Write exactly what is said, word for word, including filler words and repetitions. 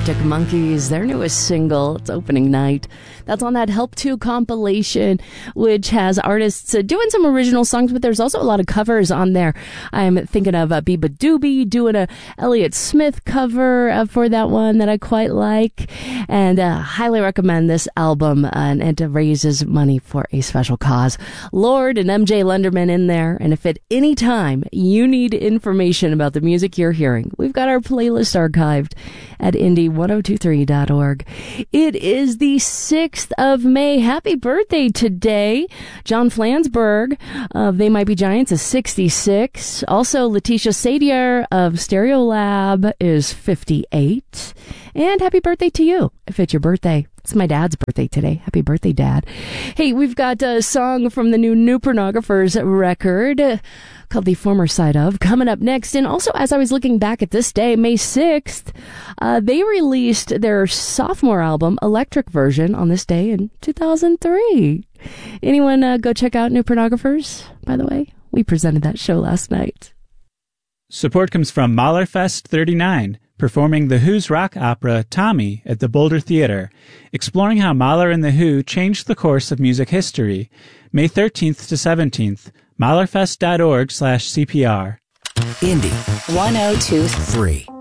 Arctic Monkeys, their newest single. It's opening night. That's on that Help To compilation, which has artists uh, doing some original songs, but there's also a lot of covers on there. I'm thinking of uh, Biba Doobie doing a Elliott Smith cover uh, for that one that I quite like, and uh, highly recommend this album, uh, and it raises money for a special cause. Lord and M J Lenderman in there, and if at any time you need information about the music you're hearing, we've got our playlist archived at indie ten twenty-three dot org. It is the sixth of May. Happy birthday today. John Flansburgh of They Might Be Giants is sixty-six. Also, Letitia Sadier of Stereolab is fifty-eight. And happy birthday to you, if it's your birthday. It's my dad's birthday today. Happy birthday, Dad. Hey, we've got a song from the new New Pornographers record uh, called The Former Side Of coming up next. And also, as I was looking back at this day, May sixth, uh, they released their sophomore album, Electric Version, on this day in two thousand three. Anyone uh, go check out New Pornographers, by the way? We presented that show last night. Support comes from Mahlerfest thirty-nine, performing The Who's rock opera Tommy at the Boulder Theater, exploring how Mahler and The Who changed the course of music history. May thirteenth to seventeenth, mahlerfest dot org slash C P R. Indie ten twenty-three.